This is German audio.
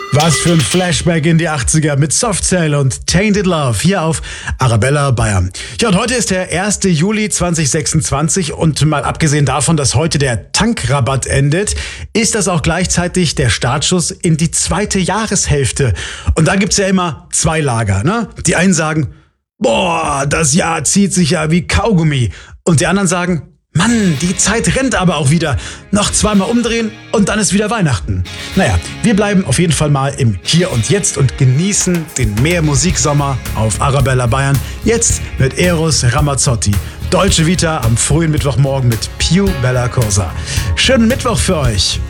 Was für ein Flashback in die 80er mit Soft Cell und Tainted Love hier auf Arabella Bayern. Ja, und heute ist der 1. Juli 2026 und mal abgesehen davon, dass heute der Tankrabatt endet, ist das auch gleichzeitig der Startschuss in die zweite Jahreshälfte. Und da gibt's ja immer zwei Lager, ne? Die einen sagen, boah, das Jahr zieht sich ja wie Kaugummi. Und die anderen sagen, Mann, die Zeit rennt aber auch wieder. Noch zweimal umdrehen und dann ist wieder Weihnachten. Naja, wir bleiben auf jeden Fall mal im Hier und Jetzt und genießen den Mehr-Musik-Sommer auf Arabella Bayern. Jetzt mit Eros Ramazzotti. Dolce Vita am frühen Mittwochmorgen mit Più Bella Cosa. Schönen Mittwoch für euch.